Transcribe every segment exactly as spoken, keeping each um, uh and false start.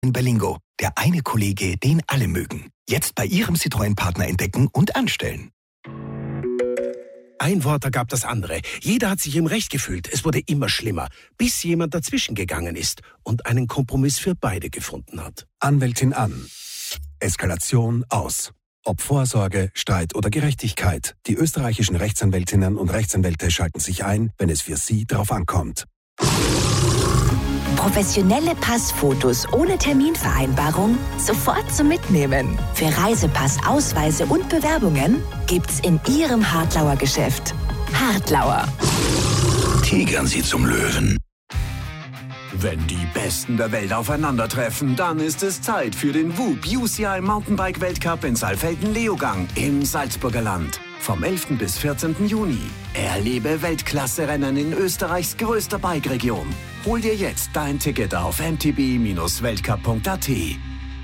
Berlingo. Der eine Kollege, den alle mögen. Jetzt bei Ihrem Citroën-Partner entdecken und anstellen. Ein Wort ergab das andere. Jeder hat sich im Recht gefühlt. Es wurde immer schlimmer, bis jemand dazwischen gegangen ist und einen Kompromiss für beide gefunden hat. Anwältin an. Eskalation aus. Ob Vorsorge, Streit oder Gerechtigkeit, die österreichischen Rechtsanwältinnen und Rechtsanwälte schalten sich ein, wenn es für Sie drauf ankommt. Professionelle Passfotos ohne Terminvereinbarung sofort zum Mitnehmen. Für Reisepass, Ausweise und Bewerbungen gibt's in Ihrem Hartlauer Geschäft. Hartlauer. Tigern Sie zum Löwen. Wenn die Besten der Welt aufeinandertreffen, dann ist es Zeit für den W U B U C I Mountainbike Weltcup in Saalfelden-Leogang im Salzburger Land. Vom elften bis vierzehnten Juni. Erlebe Weltklasse-Rennen in Österreichs größter Bike-Region. Hol dir jetzt dein Ticket auf m t b Bindestrich weltcup punkt a t.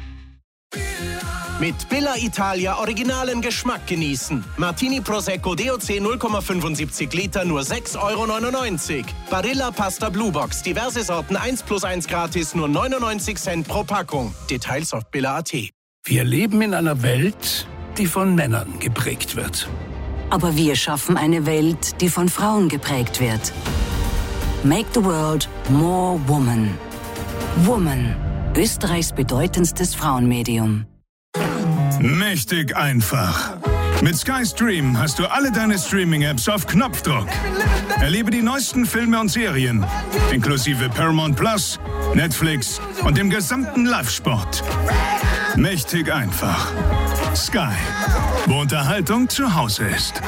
Mit Billa Italia originalen Geschmack genießen. Martini Prosecco D O C null Komma fünfundsiebzig Liter nur sechs Euro neunundneunzig. Barilla Pasta Blue Box, diverse Sorten eins plus eins gratis, nur neunundneunzig Cent pro Packung. Details auf billa punkt a t. Wir leben in einer Welt, die von Männern geprägt wird. Aber wir schaffen eine Welt, die von Frauen geprägt wird. Make the world more woman. Woman, Österreichs bedeutendstes Frauenmedium. Mächtig einfach. Mit Sky Stream hast du alle deine Streaming-Apps auf Knopfdruck. Erlebe die neuesten Filme und Serien, inklusive Paramount Plus, Netflix und dem gesamten Live-Sport. Mächtig einfach. Sky, wo Unterhaltung zu Hause ist.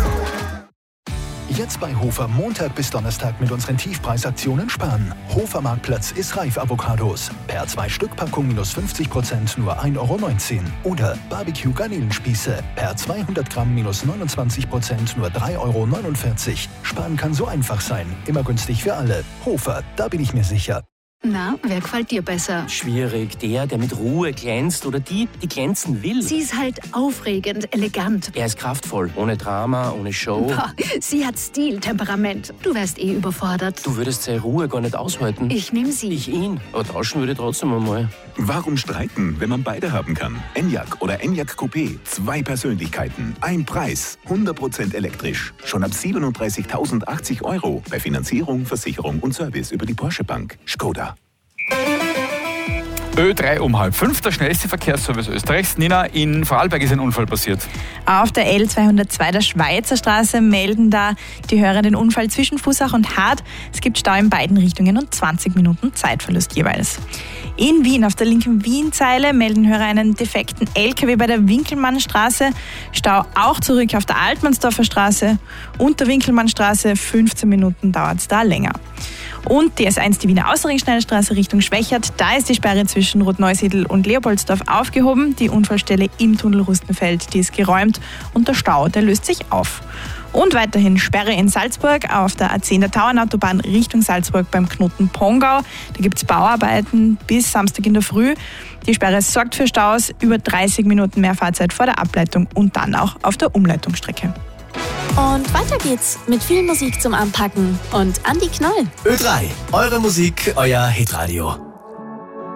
Jetzt bei Hofer Montag bis Donnerstag mit unseren Tiefpreisaktionen sparen. Hofer Marktplatz ist reif Avocados. Per zwei Stück Packung minus fünfzig Prozent nur ein Euro neunzehn. Oder Barbecue Garnelenspieße. Per zweihundert Gramm minus neunundzwanzig Prozent nur drei Euro neunundvierzig. Sparen kann so einfach sein. Immer günstig für alle. Hofer, da bin ich mir sicher. Na, wer gefällt dir besser? Schwierig. Der, der mit Ruhe glänzt oder die, die glänzen will. Sie ist halt aufregend, elegant. Er ist kraftvoll, ohne Drama, ohne Show. Boah, sie hat Stil, Temperament. Du wärst eh überfordert. Du würdest seine Ruhe gar nicht aushalten. Ich nehme sie. Ich ihn. Aber tauschen würde ich trotzdem einmal. Warum streiten, wenn man beide haben kann? Enyaq oder Enyaq Coupé. Zwei Persönlichkeiten, ein Preis. hundert Prozent elektrisch. Schon ab siebenunddreißigtausendachtzig Euro. Bei Finanzierung, Versicherung und Service über die Porsche Bank. Skoda. Ö drei um halb fünf, der schnellste Verkehrsservice Österreichs. Nina, in Vorarlberg ist ein Unfall passiert. Auf der L zweihundertzwei der Schweizer Straße melden da die Hörer den Unfall zwischen Fussach und Hart. Es gibt Stau in beiden Richtungen und zwanzig Minuten Zeitverlust jeweils. In Wien, auf der linken Wien-Zeile, melden Hörer einen defekten L K W bei der Winkelmannstraße. Stau auch zurück auf der Altmannsdorfer Straße und der Winkelmannstraße. fünfzehn Minuten dauert es da länger. Und die S eins, die Wiener Außerringschneiderstraße Richtung Schwächert. Da ist die Sperre zwischen Rotneusiedl und Leopoldsdorf aufgehoben. Die Unfallstelle im Tunnel Rustenfeld, die ist geräumt und der Stau, der löst sich auf. Und weiterhin Sperre in Salzburg auf der A zehn der Tauernautobahn Richtung Salzburg beim Knoten Pongau. Da gibt es Bauarbeiten bis Samstag in der Früh. Die Sperre sorgt für Staus, über dreißig Minuten mehr Fahrzeit vor der Ableitung und dann auch auf der Umleitungsstrecke. Und weiter geht's mit viel Musik zum Anpacken und Andi Knoll. Ö drei, eure Musik, euer Hitradio.